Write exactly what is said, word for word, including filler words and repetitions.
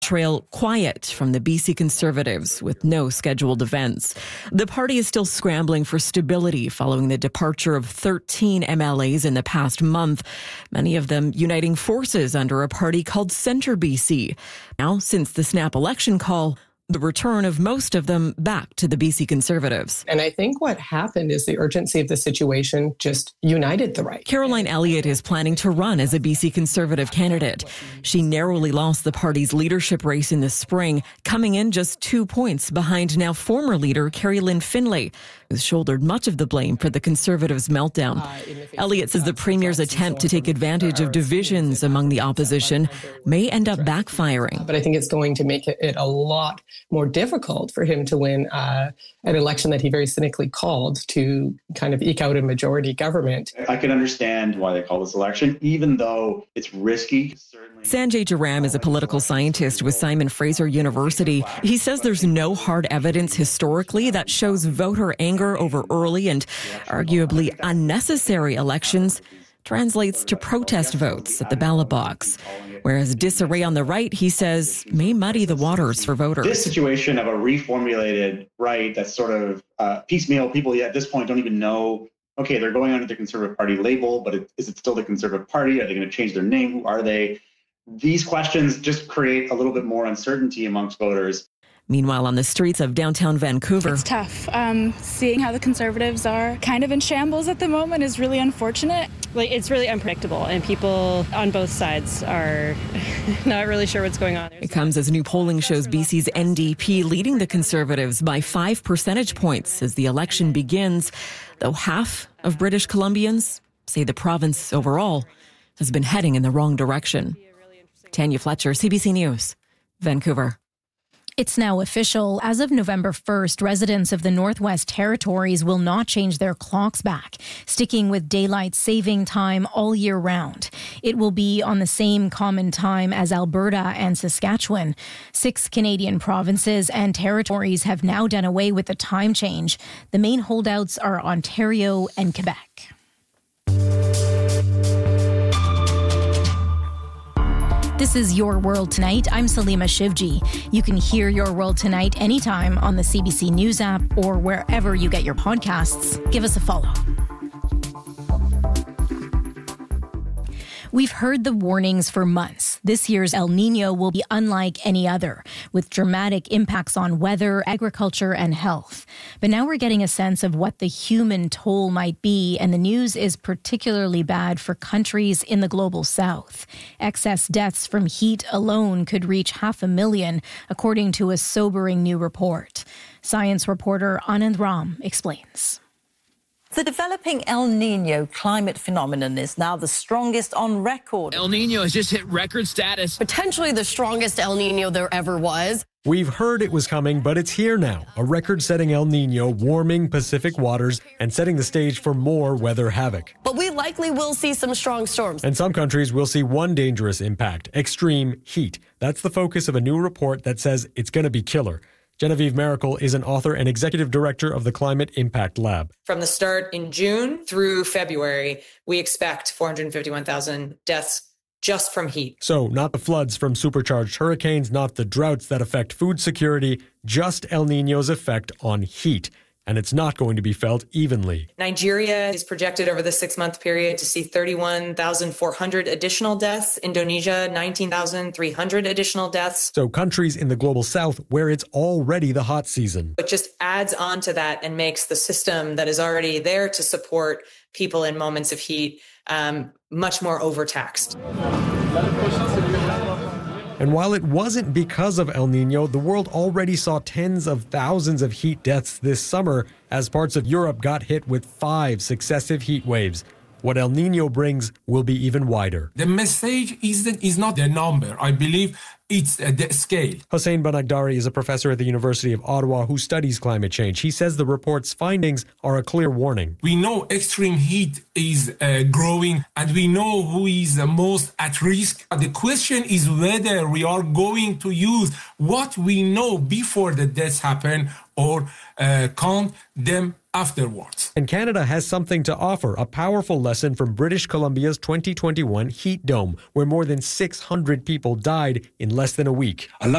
trail quiet from the B C Conservatives with no scheduled events. The party is still scrambling for stability following the departure of thirteen M L As in the past month, many of them uniting forces under a party called Centre B C. Now, since the snap election call, the return of most of them back to the B C Conservatives. And I think what happened is the urgency of the situation just united the right. Caroline Elliott is planning to run as a B C Conservative candidate. She narrowly lost the party's leadership race in the spring, coming in just two points behind now former leader Carrie Lynn Finlay, who shouldered much of the blame for the Conservatives' meltdown. Uh, Elliott says the Premier's attempt to take advantage of divisions among the opposition may end up backfiring. But I think it's going to make it, it a lot more difficult for him to win uh, an election that he very cynically called to kind of eke out a majority government. I can understand why they call this election, even though it's risky. Sanjay Jaram is a political scientist with Simon Fraser University. He says there's no hard evidence historically that shows voter anger over early and arguably unnecessary elections translates to protest votes at the ballot box. Whereas disarray on the right, he says, may muddy the waters for voters. This situation of a reformulated right that's sort of uh, piecemeal, people at this point don't even know, okay, they're going under the Conservative Party label, but it, is it still the Conservative Party? Are they going to change their name? Who are they? These questions just create a little bit more uncertainty amongst voters. Meanwhile, on the streets of downtown Vancouver, it's tough. Um, seeing how the Conservatives are kind of in shambles at the moment is really unfortunate. Like, it's really unpredictable, and people on both sides are not really sure what's going on. There's it comes as new polling shows B C's N D P leading the Conservatives by five percentage points as the election begins, though half of British Columbians say the province overall has been heading in the wrong direction. Tanya Fletcher, C B C News, Vancouver. It's now official. As of November first, residents of the Northwest Territories will not change their clocks back, sticking with daylight saving time all year round. It will be on the same common time as Alberta and Saskatchewan. Six Canadian provinces and territories have now done away with the time change. The main holdouts are Ontario and Quebec. This is Your World Tonight. I'm Salima Shivji. You can hear Your World Tonight anytime on the C B C News app or wherever you get your podcasts. Give us a follow. We've heard the warnings for months. This year's El Niño will be unlike any other, with dramatic impacts on weather, agriculture, and health. But now we're getting a sense of what the human toll might be, and the news is particularly bad for countries in the global south. Excess deaths from heat alone could reach half a million, according to a sobering new report. Science reporter Anand Ram explains. The developing El Niño climate phenomenon is now the strongest on record. El Niño has just hit record status. Potentially the strongest El Niño there ever was. We've heard it was coming, but it's here now. A record-setting El Niño warming Pacific waters and setting the stage for more weather havoc. But we likely will see some strong storms. And some countries will see one dangerous impact, extreme heat. That's the focus of a new report that says it's going to be killer. Genevieve Miracle is an author and executive director of the Climate Impact Lab. From the start in June through February, we expect four hundred fifty-one thousand deaths just from heat. So not the floods from supercharged hurricanes, not the droughts that affect food security, just El Niño's effect on heat. And it's not going to be felt evenly. Nigeria is projected over the six-month period to see thirty-one thousand four hundred additional deaths. Indonesia, nineteen thousand three hundred additional deaths. So countries in the global south where it's already the hot season. It just adds on to that and makes the system that is already there to support people in moments of heat um, much more overtaxed. And while it wasn't because of El Niño, the world already saw tens of thousands of heat deaths this summer as parts of Europe got hit with five successive heat waves. What El Niño brings will be even wider. The message is, that is not the number. I believe it's uh, the scale. Hossein Banagdari is a professor at the University of Ottawa who studies climate change. He says the report's findings are a clear warning. We know extreme heat is uh, growing, and we know who is the most at risk. The question is whether we are going to use what we know before the deaths happen or uh, count them afterwards. And Canada has something to offer, a powerful lesson from British Columbia's twenty twenty-one heat dome, where more than six hundred people died in less than a week.